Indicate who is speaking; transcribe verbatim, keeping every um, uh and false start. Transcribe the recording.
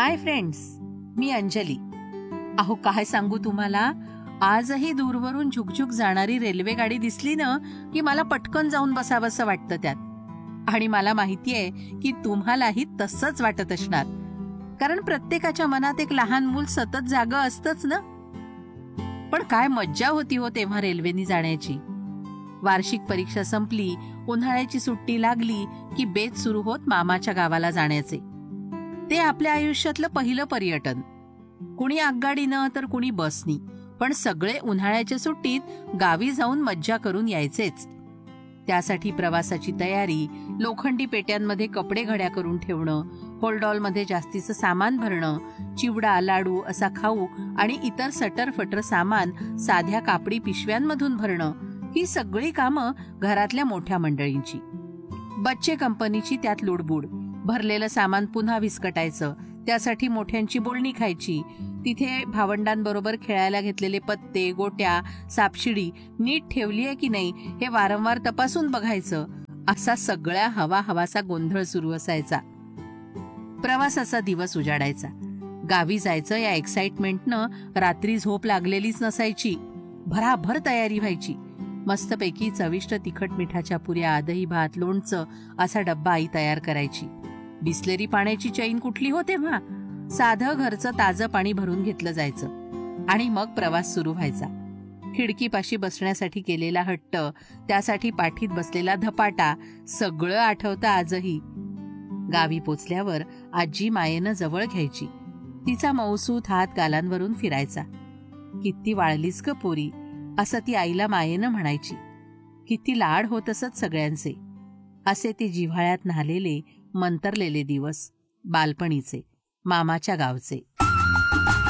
Speaker 1: Hi friends, मी अंजली. अहो काय सांगू तुम्हाला, आजही दूरवरून झुकझुक जाणारी रेल्वे गाडी दिसली ना की मला पटकन जाऊन बसावंसं वाटतं त्यात. आणि मला माहितीये की तुम्हालाही तसंच वाटत असणार, कारण प्रत्येकाच्या मनात एक लहान मूल सतत जागं असतंच ना. पण काय मज्जा होती हो तेव्हा रेल्वेनी जाण्याची. वार्षिक परीक्षा संपली, उन्हाळ्याची सुट्टी लागली की बेत सुरू होत मामाच्या गावाला जाण्याचे. ते आपल्या आयुष्यातलं पहिलं पर्यटन. कुणी आगगाडीनं तर कुणी बसनी, पण सगळे उन्हाळ्याच्या सुट्टीत गावी जाऊन मज्जा करून यायचेच. त्यासाठी प्रवासाची तयारी, लोखंडी पेट्यांमध्ये कपडे घड्या करून ठेवणं, होल्डॉलमध्ये जास्तीचं सामान भरणं, चिवडा, लाडू असा खाऊ आणि इतर सटरफटर सामान साध्या कापडी पिशव्यांमधून भरणं, ही सगळी कामं घरातल्या मोठ्या मंडळींची. बच्चे कंपनीची त्यात लुडबुड. भरलेलं सामान पुन्हा विस्कटायचं, त्यासाठी मोठ्यांची बोलणी खायची. तिथे भावंडांबरोबर खेळायला घेतलेले पत्ते, गोट्या, सापशिडी नीट ठेवलीये की नाही हे वारंवार तपासून बघायचं. असा सगळ्या हवा हवाचा गोंधळ सुरू असायचा. प्रवासाचा दिवस उजाडायचा. गावी जायचं या एक्साइटमेंटनं रात्री झोप लागलेलीच नसायची. भराभर तयारी व्हायची. मस्तपैकी चविष्ट तिखट मिठाच्या पुऱ्या, दही भात, लोणचं असा डब्बा आई तयार करायची. बिस्लेरी पाण्याची चैन कुठली हो तेव्हा. साधं घरचं ताजं पाणी भरून घेतलं जायचं आणि मग प्रवास सुरू व्हायचा. खिडकीपाशी बसण्यासाठी केलेला हट्ट, त्यासाठी पाठीत बसलेला धपाटा, सगळं आठवतं आजही. गावी पोचल्यावर आजी मायेनं जवळ घ्यायची. तिचा मौसूत हात गालांवरून फिरायचा. किती वाळलीस ग पोरी, असं ती आईला मायेनं म्हणायची. किती लाड होत असत सगळ्यांचे. असे ते जिव्हाळ्यात न्हालेले, मंतरलेले दिवस, बालपणीचे, मामाच्या गावचे.